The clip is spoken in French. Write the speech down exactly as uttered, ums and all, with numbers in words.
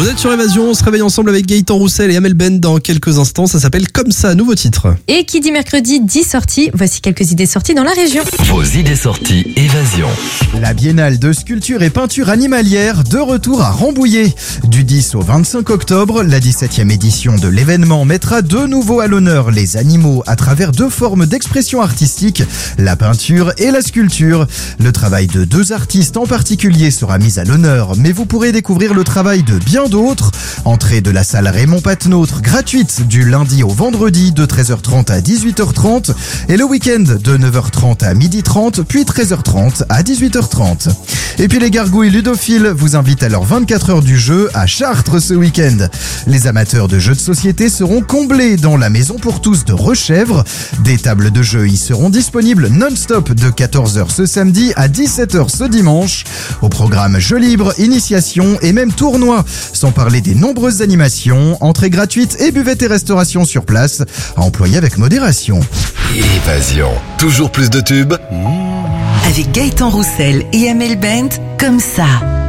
Vous êtes sur Évasion, on se réveille ensemble avec Gaëtan Roussel et Amel Ben dans quelques instants. Ça s'appelle Comme ça, nouveau titre. Et qui dit mercredi dit sorties. Voici quelques idées sorties dans la région. Vos idées sorties Évasion. La Biennale de sculpture et peinture animalière de retour à Rambouillet. Du dix au vingt-cinq octobre, la dix-septième édition de l'événement mettra de nouveau à l'honneur les animaux à travers deux formes d'expression artistique, la peinture et la sculpture. Le travail de deux artistes en particulier sera mis à l'honneur, mais vous pourrez découvrir le travail de bien d'autres. Entrée de la salle Raymond Patnôtre gratuite du lundi au vendredi de treize heures trente à dix-huit heures trente et le week-end de neuf heures trente à midi trente puis treize heures trente à dix-huit heures trente. Et puis les gargouilles ludophiles vous invitent à leur vingt-quatre heures du jeu à Chartres ce week-end. Les amateurs de jeux de société seront comblés dans la maison pour tous de Rechèvre. Des tables de jeu y seront disponibles non-stop de quatorze heures ce samedi à dix-sept heures ce dimanche. Au programme jeux libres, initiation et même tournois, sans parler des nombreuses animations, entrées gratuites et buvette et restauration sur place, à employer avec modération. Évasion. Toujours plus de tubes. Avec Gaëtan Roussel et Amel Ben, comme ça.